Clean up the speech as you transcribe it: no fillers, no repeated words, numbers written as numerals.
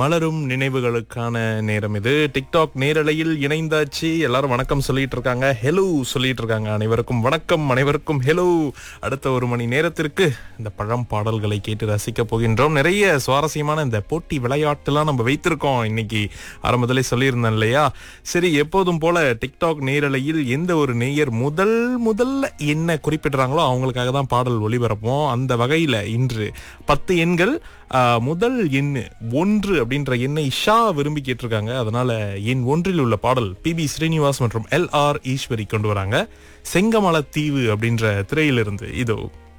மலரும் நினைவுகளுக்கான நேரம் இது. டிக்டாக் நேரலையில் இணைந்தாச்சு. எல்லாரும் வணக்கம் சொல்லிட்டு இருக்காங்க, ஹெலோ சொல்லிட்டு இருக்காங்க. அனைவருக்கும் வணக்கம், அனைவருக்கும் ஹெலோ. அடுத்த ஒரு மணி நேரத்திற்கு இந்த பழம் பாடல்களை கேட்டு ரசிக்க போகின்றோம். நிறைய சுவாரஸ்யமான இந்த போட்டி விளையாட்டுலாம் நம்ம வைத்திருக்கோம். இன்னைக்கு ஆரம்பத்திலே சொல்லியிருந்தேன் இல்லையா? சரி, எப்போதும் போல டிக்டாக் நேரலையில் எந்த ஒரு நேயர் முதல்ல என்ன குறிப்பிடுறாங்களோ அவங்களுக்காக தான் பாடல் ஒளிபரப்போம். அந்த வகையில இன்று 10 எண்கள். முதல் எண் 1 அப்படின்ற எண்ணை ஷா விரும்பி கேட்டிருக்காங்க. அதனால எண் 1 உள்ள பாடல் PB ஸ்ரீனிவாஸ் மற்றும் LR ஈஸ்வரி கொண்டு வராங்க. செங்கமலத்தீவு அப்படின்ற திரையிலிருந்து இதோ.